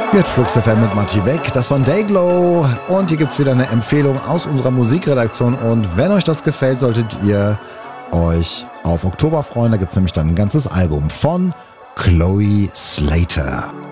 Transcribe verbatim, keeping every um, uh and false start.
Wird Flux F M mit Matti Weg, das war Dayglow und hier gibt es wieder eine Empfehlung aus unserer Musikredaktion und wenn euch das gefällt, solltet ihr euch auf Oktober freuen, da gibt es nämlich dann ein ganzes Album von Chloe Slater.